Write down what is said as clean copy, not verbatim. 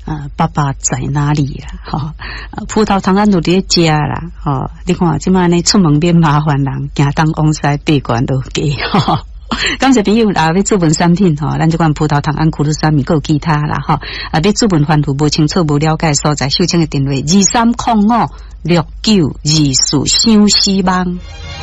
爸爸在哪里啦？哈，葡萄糖咱都伫食啦，吼，你看即摆呢出门免麻烦人，行东往西闭关都给哈。感谢朋友要注文产品吼，咱即款葡萄糖胺苦鲁沙米，还有其他啦吼。要注文烦恼无清楚无了解所在，收听的电话23056924，想希望。